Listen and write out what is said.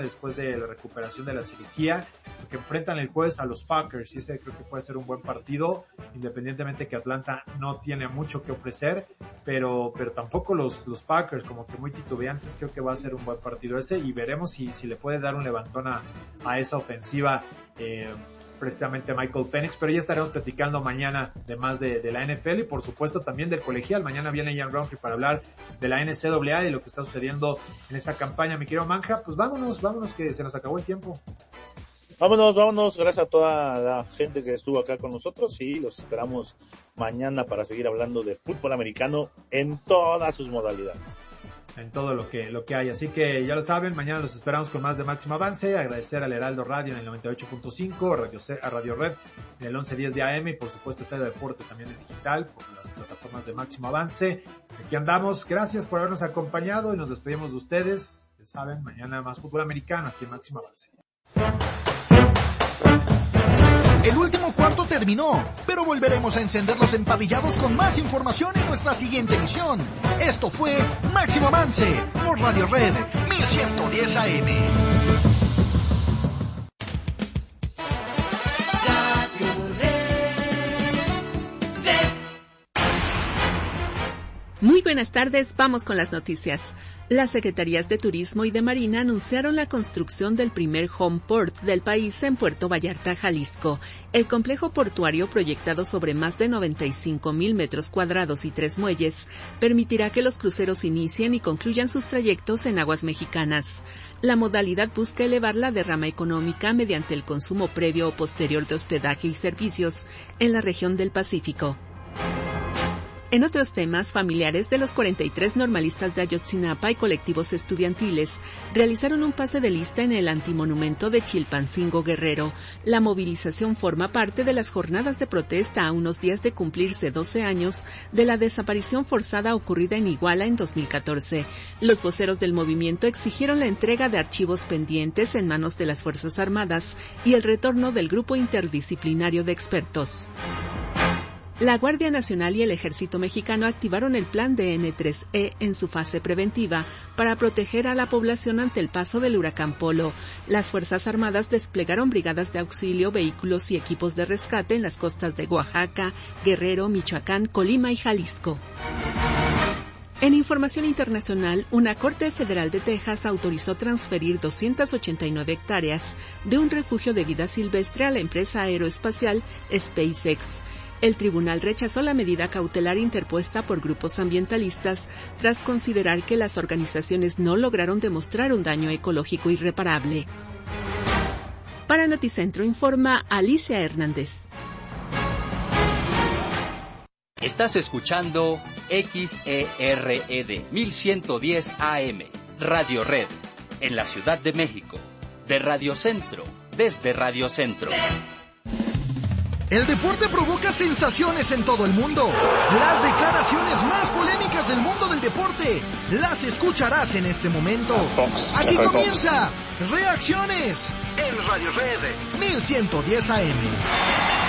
después de la recuperación de la cirugía, porque enfrentan el jueves a los Packers y ese creo que puede ser un buen partido, independientemente que Atlanta no tiene mucho que ofrecer, pero tampoco los Packers como que muy titubeantes. Creo que va a ser un buen partido ese y veremos si le puede dar un levantón a esa ofensiva, precisamente Michael Penix, pero ya estaremos platicando mañana de más de la NFL y por supuesto también del colegial. Mañana viene Ian Roundtree para hablar de la NCAA y lo que está sucediendo en esta campaña. Mi querido Manja, pues vámonos que se nos acabó el tiempo. Vámonos, gracias a toda la gente que estuvo acá con nosotros y los esperamos mañana para seguir hablando de fútbol americano en todas sus modalidades. En todo lo que hay, así que ya lo saben, mañana los esperamos con más de Máximo Avance. Agradecer al Heraldo Radio en el 98.5, a Radio Red en el 1110 de AM y por supuesto Estadio Deporte también en digital por las plataformas de Máximo Avance. Aquí andamos, gracias por habernos acompañado y nos despedimos de ustedes. Ya saben, mañana más fútbol americano aquí en Máximo Avance. El último cuarto terminó, pero volveremos a encender los empavillados con más información en nuestra siguiente emisión. Esto fue Máximo Avance por Radio Red 1110 AM. Muy buenas tardes, vamos con las noticias. Las Secretarías de Turismo y de Marina anunciaron la construcción del primer home port del país en Puerto Vallarta, Jalisco. El complejo portuario, proyectado sobre más de 95,000 metros cuadrados y 3 muelles, permitirá que los cruceros inicien y concluyan sus trayectos en aguas mexicanas. La modalidad busca elevar la derrama económica mediante el consumo previo o posterior de hospedaje y servicios en la región del Pacífico. En otros temas, familiares de los 43 normalistas de Ayotzinapa y colectivos estudiantiles realizaron un pase de lista en el antimonumento de Chilpancingo, Guerrero. La movilización forma parte de las jornadas de protesta a unos días de cumplirse 12 años de la desaparición forzada ocurrida en Iguala en 2014. Los voceros del movimiento exigieron la entrega de archivos pendientes en manos de las Fuerzas Armadas y el retorno del grupo interdisciplinario de expertos. La Guardia Nacional y el Ejército Mexicano activaron el plan de N3E en su fase preventiva para proteger a la población ante el paso del huracán Polo. Las Fuerzas Armadas desplegaron brigadas de auxilio, vehículos y equipos de rescate en las costas de Oaxaca, Guerrero, Michoacán, Colima y Jalisco. En información internacional, una Corte Federal de Texas autorizó transferir 289 hectáreas de un refugio de vida silvestre a la empresa aeroespacial SpaceX. El tribunal rechazó la medida cautelar interpuesta por grupos ambientalistas tras considerar que las organizaciones no lograron demostrar un daño ecológico irreparable. Para Noticentro informa Alicia Hernández. Estás escuchando XERED 1110 AM, Radio Red, en la Ciudad de México, de Radio Centro, desde Radio Centro. El deporte provoca sensaciones en todo el mundo. Las declaraciones más polémicas del mundo del deporte las escucharás en este momento. Aquí comienza Reacciones en Radio Red 1110 AM.